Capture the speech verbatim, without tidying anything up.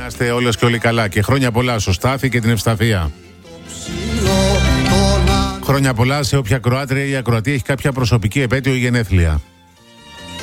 είστε όλες και όλοι καλά και χρόνια πολλά στο Στάθη και την Ευσταθία. Χρόνια πολλά σε όποια Κροάτρια ή Ακροατή έχει κάποια προσωπική επέτειο ή γενέθλια.